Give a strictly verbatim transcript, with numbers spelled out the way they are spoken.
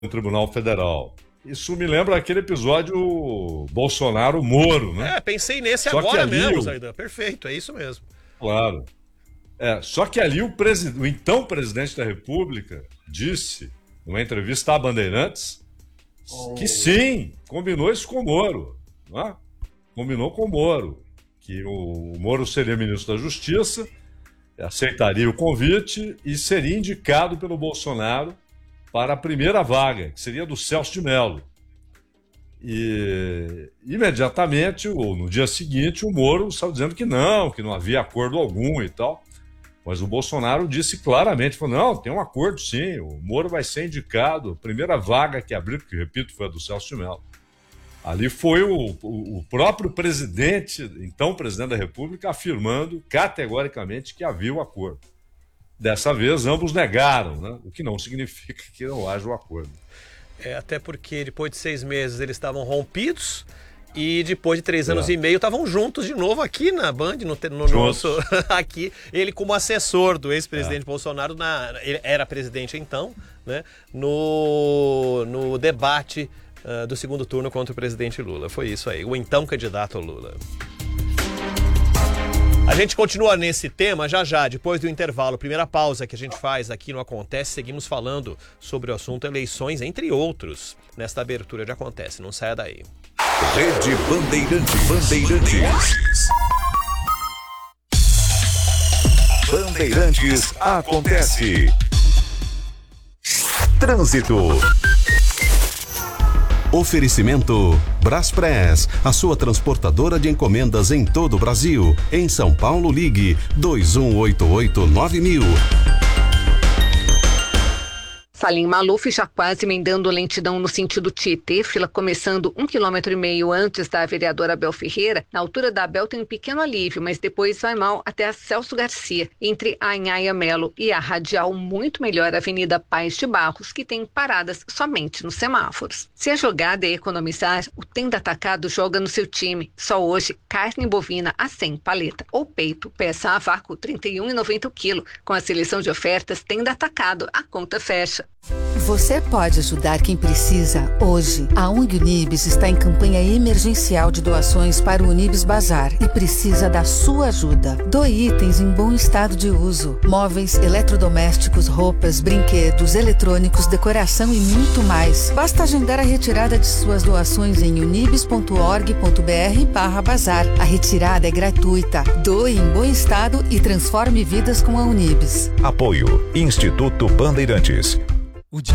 no Tribunal Federal. Isso me lembra aquele episódio Bolsonaro-Moro, né? É, pensei nesse só agora ali, mesmo, o... Zaidan. Perfeito, é isso mesmo. Claro. É, só que ali o, presid... o então presidente da República disse, numa entrevista à Bandeirantes, oh. que sim, combinou isso com o Moro. Né? Combinou com o Moro. Que o Moro seria ministro da Justiça, aceitaria o convite e seria indicado pelo Bolsonaro para a primeira vaga, que seria do Celso de Mello. E imediatamente, ou no dia seguinte, o Moro estava dizendo que não, que não havia acordo algum e tal. Mas o Bolsonaro disse claramente, falou, não, tem um acordo sim, o Moro vai ser indicado, a primeira vaga que abriu, que repito, foi a do Celso de Mello. Ali foi o, o, o próprio presidente, então presidente da República, afirmando categoricamente que havia o acordo. Dessa vez, ambos negaram, né? O que não significa que não haja o acordo. É, até porque depois de seis meses eles estavam rompidos e depois de três anos é. e meio estavam juntos de novo aqui na Band, no, no nosso aqui. Ele como assessor do ex-presidente é. Bolsonaro, na, ele era presidente então, né? No, no debate uh, do segundo turno contra o presidente Lula. Foi isso aí, o então candidato Lula. A gente continua nesse tema já já, depois do intervalo. Primeira pausa que a gente faz aqui no Acontece. Seguimos falando sobre o assunto eleições, entre outros, nesta abertura de Acontece. Não saia daí. Rede Bandeirantes. Bandeirantes. Bandeirantes Acontece. Trânsito. Oferecimento Braspress, a sua transportadora de encomendas em todo o Brasil. Em São Paulo, ligue dois um oito oito nove mil. Salim Maluf já quase emendando lentidão no sentido Tietê, fila começando um quilômetro e meio antes da vereadora Abel Ferreira. Na altura da Abel tem um pequeno alívio, mas depois vai mal até a Celso Garcia. Entre a Anhaia Melo e a radial, muito melhor a Avenida Paz de Barros, que tem paradas somente nos semáforos. Se a jogada é economizar, o Tenda Atacado joga no seu time. Só hoje, carne bovina a cem paleta ou peito, peça a vácuo trinta e um reais e noventa centavos o quilo. Com a seleção de ofertas Tenda Atacado, a conta fecha. Você pode ajudar quem precisa hoje. A O N G Unibis está em campanha emergencial de doações para o Unibis Bazar e precisa da sua ajuda. Doe itens em bom estado de uso. Móveis, eletrodomésticos, roupas, brinquedos, eletrônicos, decoração e muito mais. Basta agendar a retirada de suas doações em unibis ponto org ponto br barra bazar. A retirada é gratuita. Doe em bom estado e transforme vidas com a Unibis. Apoio Instituto Bandeirantes.